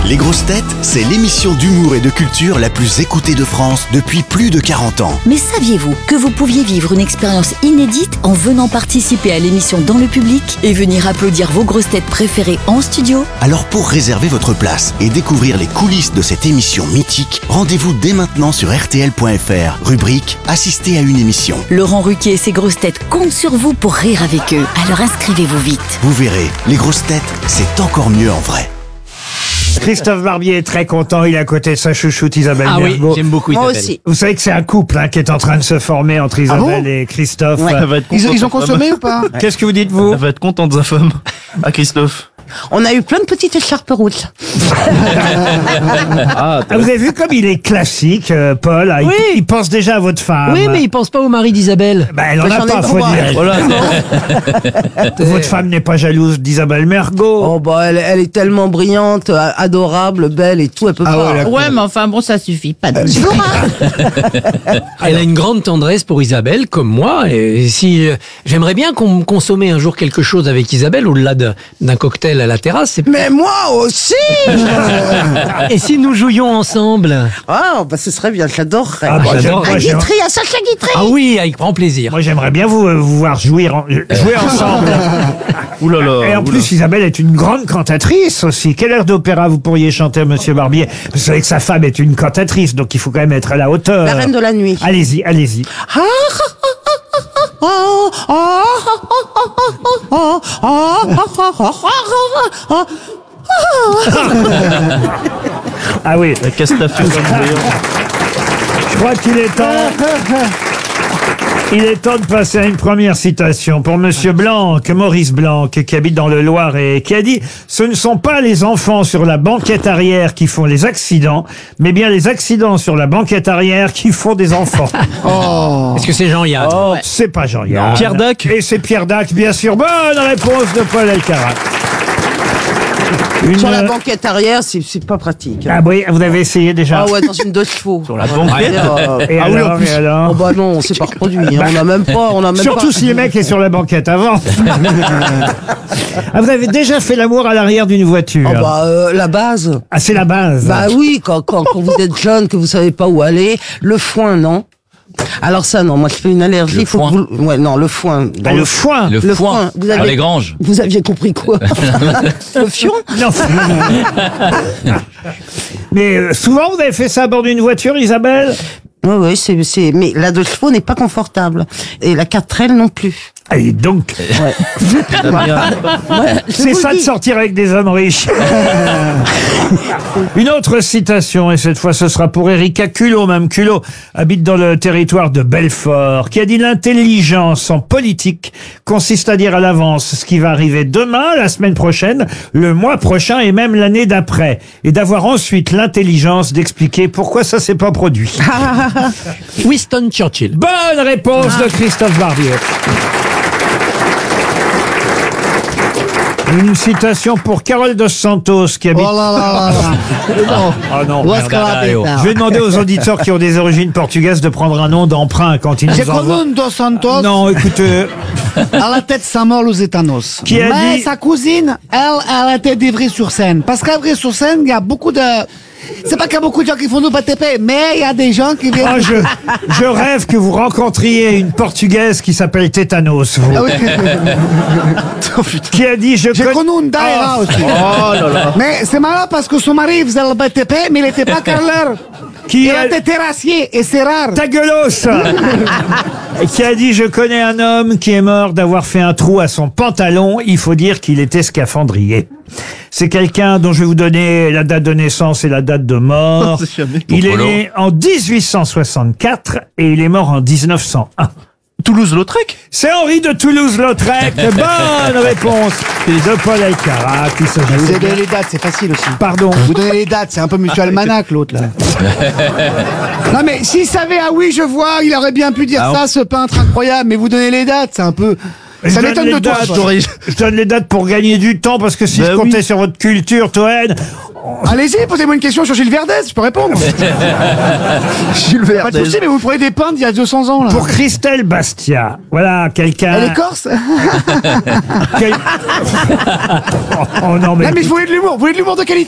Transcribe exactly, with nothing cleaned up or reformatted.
Les grosses têtes, c'est l'émission d'humour et de culture la plus écoutée de France depuis plus de quarante ans. Mais saviez-vous que vous pouviez vivre une expérience inédite en venant participer à l'émission dans le public et venir applaudir vos grosses têtes préférées en studio? Alors pour réserver votre place et découvrir les coulisses de cette émission mythique, rendez-vous dès maintenant sur R T L point F R, rubrique « Assister à une émission ». Laurent Ruquier et ses grosses têtes comptent sur vous pour rire avec eux. Alors inscrivez-vous vite. Vous verrez, les grosses têtes, c'est encore mieux en vrai. Christophe Barbier est très content, il est à côté de sa chouchoute Isabelle Ah Mergo. oui, j'aime beaucoup Isabelle. Moi aussi. Vous savez que c'est un couple hein, qui est en train de se former entre Isabelle bon et Christophe. Ouais. Euh, Elle va être Ils, contente, ils ont sa femme. consommé ou pas? Qu'est-ce que vous dites vous? Elle va être contente sa femme. À Christophe. On a eu plein de petites écharpes rouges. Ah, Ah, vous avez vu comme il est classique, euh, Paul hein, il, Oui. il pense déjà à votre femme. Oui, mais il pense pas au mari d'Isabelle. Bah, elle en Moi, a j'en ai pas, faut trois. dire. voilà. Votre femme n'est pas jalouse d'Isabelle Mergo. Oh bah elle, elle est tellement brillante, a- adorable, belle et tout, elle peut pas. Ouais, mais enfin bon, ça suffit. Pas de Elle a une grande tendresse pour Isabelle, comme moi. Et si euh, j'aimerais bien qu'on consommait un jour quelque chose avec Isabelle, au-delà de- d'un cocktail à la terrasse. c'est- Mais moi aussi. Et si nous jouions ensemble? Ah bah ce serait bien, j'adorerais. Ah, bah, j'adore. j'aime- moi, j'aime- Guitry, à Sacha Guitry. Ah oui, avec grand plaisir. Moi j'aimerais bien vous, euh, vous voir jouer, en- jouer ensemble. Ouh là là. Et en ouh plus, Isabelle est une grande cantatrice aussi. Quelle air d'opéra vous pourriez chanter, Monsieur Barbier? Vous savez que sa femme est une cantatrice, donc il faut quand même être à la hauteur. La reine de la nuit. Allez-y, allez-y. Ah oui, La Castafiore comme voyant. je crois qu'il est temps. Il est temps de passer à une première citation pour Monsieur Blanc, Maurice Blanc, qui habite dans le Loiret, qui a dit « Ce ne sont pas les enfants sur la banquette arrière qui font les accidents, mais bien les accidents sur la banquette arrière qui font des enfants. Est-ce que c'est Jean-Yann? C'est pas Jean-Yann. Pierre Dac. Et c'est Pierre Dac, bien sûr. Bonne réponse de Paul Elkarat. Une... Sur la banquette arrière, c'est c'est pas pratique. Ah oui, vous avez essayé déjà. Ah ouais, dans une deux chevaux. Sur la banquette. Euh, Et Ah oui, alors, en plus. et alors Oh bah non, on s'est pas reproduit. hein. On a même pas, on a même Surtout pas. si le mec est sur la banquette avant. Ah, vous avez déjà fait l'amour à l'arrière d'une voiture? Oh bah euh, la base. Ah, c'est la base. Bah oui, quand, quand, quand vous êtes jeune, que vous savez pas où aller, le foin, non. Alors ça, non, moi je fais une allergie. Le il faut foin. que vous... Ouais, non, le foin. Ah, le foin. Le, Le foin, foin, vous dans avez- les granges. Vous aviez compris quoi? Le fion? Non. Mais euh, souvent, vous avez fait ça à bord d'une voiture, Isabelle? Oui, oui, c'est, c'est, mais la deux chevaux n'est pas confortable. Et la quatre L non plus. Et donc, Ouais. Ouais, je c'est vous ça le de dis. sortir avec des hommes riches. Une autre citation, et cette fois ce sera pour Erika Culot, même Culot, habite dans le territoire de Belfort, qui a dit « L'intelligence en politique consiste à dire à l'avance ce qui va arriver demain, la semaine prochaine, le mois prochain et même l'année d'après, et d'avoir ensuite l'intelligence d'expliquer pourquoi ça s'est pas produit. Winston Churchill. » Bonne réponse de Christophe Barbier. Une citation pour Carole dos Santos qui habite... Oh là là là. Ah non, Où merde. est-ce qu'elle habite? Je vais demander aux auditeurs qui ont des origines portugaises de prendre un nom d'emprunt quand ils C'est nous envoient. comme un Dos Santos Non, écoutez, à la tête Samuel Lusitanos. Qui a Mais dit- sa cousine, elle, elle était d'Ivry-sur-Seine. Parce qu'à Ivry-sur-Seine, il y a beaucoup de... C'est pas qu'il y a beaucoup de gens qui font du P T P, mais il y a des gens qui viennent... ah, je, je rêve que vous rencontriez une portugaise qui s'appelle Tétanos, vous. Ah oui. Qui a dit je J'ai connais- connu une daïra Ah, aussi. Oh là là. Mais c'est marrant parce que son mari faisait le B T P, mais il n'était pas carreleur. Qui Il a- était terrassier, et c'est rare. Ta gueulos Qui a dit je connais un homme qui est mort d'avoir fait un trou à son pantalon, il faut dire qu'il était scaphandrier. C'est quelqu'un dont je vais vous donner la date de naissance et la date de mort. C'est jamais. Il est Polo. né en dix-huit cent soixante-quatre et il est mort en dix-neuf cent un. Toulouse-Lautrec. C'est Henri de Toulouse-Lautrec. Bonne réponse de Paul Elkarat qui se Vous avez donné les dates, c'est facile aussi. Pardon. Vous donnez les dates, c'est un peu Monsieur Almanach l'autre là. Non mais s'il savait, ah oui je vois, il aurait bien pu dire Ah, ça, ce peintre incroyable, mais vous donnez les dates, c'est un peu... Je Ça donne m'étonne les de toi. dates. toi. Je donne les dates pour gagner du temps parce que si Ben je comptais oui. sur votre culture, Toen, Allez-y, posez-moi une question sur Gilles Verdez, je peux répondre. Jules Pas de souci, mais vous prenez des peintres d'il y a deux cents ans là. pour Christelle Bastia, voilà quelqu'un. Elle est corse. quel- oh, oh, non mais. Non mais vous voulez de l'humour, vous voulez de l'humour de qualité.